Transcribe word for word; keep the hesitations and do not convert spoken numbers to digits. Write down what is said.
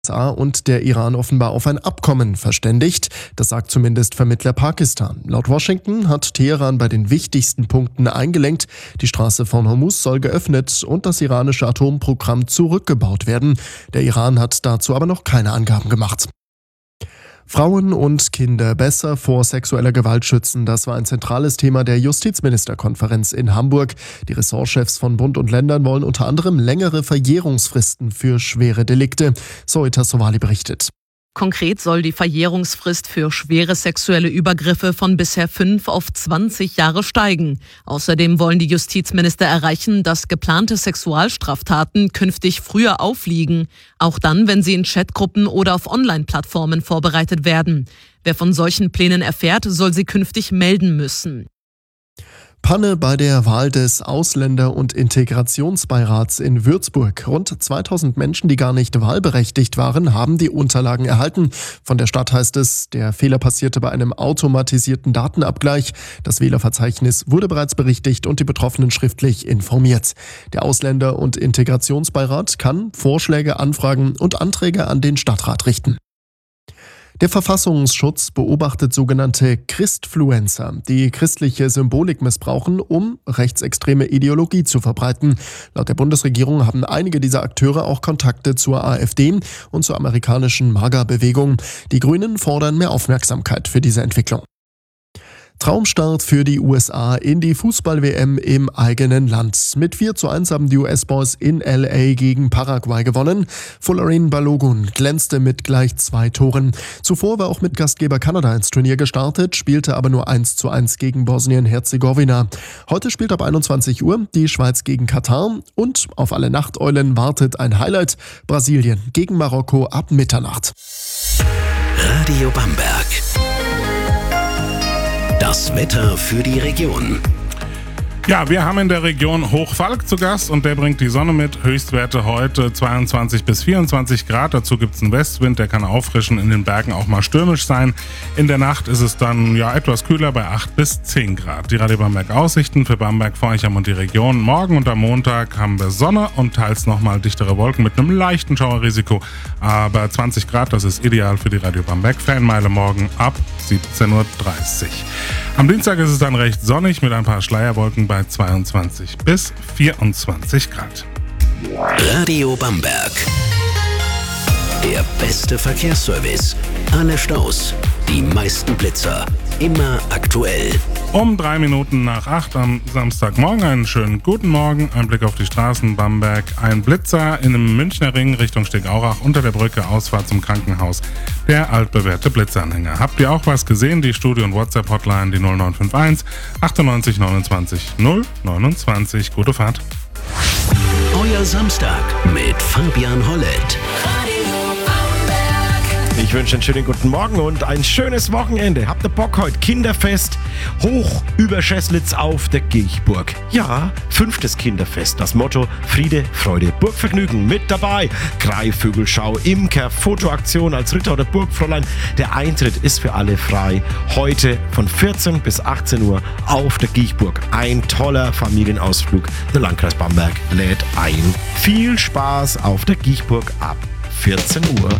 U S A und der Iran offenbar auf ein Abkommen verständigt. Das sagt zumindest Vermittler Pakistan. Laut Washington hat Teheran bei den wichtigsten Punkten eingelenkt. Die Straße von Hormuz soll geöffnet und das iranische Atomprogramm zurückgebaut werden. Der Iran hat dazu aber noch keine Angaben gemacht. Frauen und Kinder besser vor sexueller Gewalt schützen, das war ein zentrales Thema der Justizministerkonferenz in Hamburg. Die Ressortchefs von Bund und Ländern wollen unter anderem längere Verjährungsfristen für schwere Delikte. Zoe Sowali berichtet. Konkret soll die Verjährungsfrist für schwere sexuelle Übergriffe von bisher fünf auf zwanzig Jahre steigen. Außerdem wollen die Justizminister erreichen, dass geplante Sexualstraftaten künftig früher aufliegen. Auch dann, wenn sie in Chatgruppen oder auf Online-Plattformen vorbereitet werden. Wer von solchen Plänen erfährt, soll sie künftig melden müssen. Panne bei der Wahl des Ausländer- und Integrationsbeirats in Würzburg. Rund zweitausend Menschen, die gar nicht wahlberechtigt waren, haben die Unterlagen erhalten. Von der Stadt heißt es, der Fehler passierte bei einem automatisierten Datenabgleich. Das Wählerverzeichnis wurde bereits berichtigt und die Betroffenen schriftlich informiert. Der Ausländer- und Integrationsbeirat kann Vorschläge, Anfragen und Anträge an den Stadtrat richten. Der Verfassungsschutz beobachtet sogenannte Christfluencer, die christliche Symbolik missbrauchen, um rechtsextreme Ideologie zu verbreiten. Laut der Bundesregierung haben einige dieser Akteure auch Kontakte zur AfD und zur amerikanischen MAGA-Bewegung. Die Grünen fordern mehr Aufmerksamkeit für diese Entwicklung. Traumstart für die U S A in die Fußball-W M im eigenen Land. Mit vier zu eins haben die U S-Boys in L A gegen Paraguay gewonnen. Folarin Balogun glänzte mit gleich zwei Toren. Zuvor war auch mit Gastgeber Kanada ins Turnier gestartet, spielte aber nur eins zu eins gegen Bosnien-Herzegowina. Heute spielt ab einundzwanzig Uhr die Schweiz gegen Katar und auf alle Nachteulen wartet ein Highlight: Brasilien gegen Marokko ab Mitternacht. Radio Bamberg. Das Wetter für die Region. Ja, wir haben in der Region Hochfalk zu Gast und der bringt die Sonne mit. Höchstwerte heute zweiundzwanzig bis vierundzwanzig Grad. Dazu gibt es einen Westwind, der kann auffrischen, in den Bergen auch mal stürmisch sein. In der Nacht ist es dann ja etwas kühler bei acht bis zehn Grad. Die Radio Bamberg Aussichten für Bamberg, Forchheim und die Region. Morgen und am Montag haben wir Sonne und teils nochmal dichtere Wolken mit einem leichten Schauerrisiko. Aber zwanzig Grad, das ist ideal für die Radio Bamberg Fanmeile morgen ab siebzehn Uhr dreißig. Am Dienstag ist es dann recht sonnig mit ein paar Schleierwolken bei zweiundzwanzig bis vierundzwanzig Grad. Radio Bamberg. Der beste Verkehrsservice. Alle Staus, die meisten Blitzer. Immer aktuell. Um drei Minuten nach acht am Samstagmorgen einen schönen guten Morgen. Ein Blick auf die Straßen Bamberg. Ein Blitzer in einem Münchner Ring Richtung Stegaurach unter der Brücke, Ausfahrt zum Krankenhaus. Der altbewährte Blitzanhänger. Habt ihr auch was gesehen? Die Studio- und WhatsApp-Hotline, die null neun fünf eins achtundneunzig neunundzwanzig null neunundzwanzig. Gute Fahrt. Euer Samstag mit Fabian Hollett. Ich wünsche einen schönen guten Morgen und ein schönes Wochenende. Habt ihr Bock heute? Kinderfest hoch über Scheßlitz auf der Gilchburg. Ja, fünftes Kinderfest. Das Motto: Friede, Freude, Burgvergnügen. Mit dabei Greifvögelschau, Imker, Fotoaktion als Ritter oder Burgfräulein. Der Eintritt ist für alle frei. Heute von vierzehn bis achtzehn Uhr auf der Gilchburg. Ein toller Familienausflug. Der Landkreis Bamberg lädt ein. Viel Spaß auf der Gilchburg ab vierzehn Uhr.